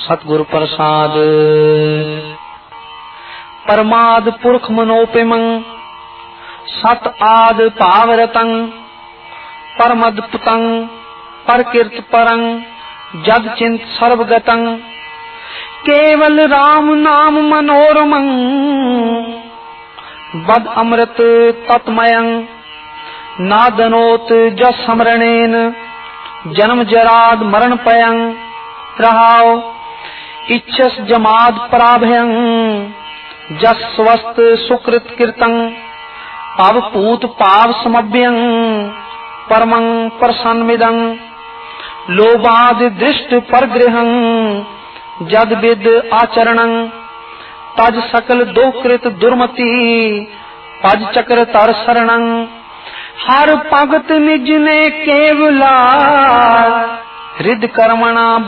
सतगुरु प्रसाद। परमाद पुरख मनोपिमं सत आद पावरतं परमद पुतं परकीर्त परं जग चिंत सर्वगतं केवल राम नाम मनोरमं बद अमृत तत्मयं नादनोत जस स्मरणेन जन्म जराद मरण पयं रहाओ इच्छस जमाद पराभयं जस स्वस्थ सुकृत कीर्तं पाव पूत पाव समभ्यं परमं प्रसन्नमिदं लोभाद दृष्ट परगृहं जद विद आचरणं तज सकल दोकृत दुर्मति पज चक्र तर शरणं हर भगत निज ने केवला हृद कर्मणा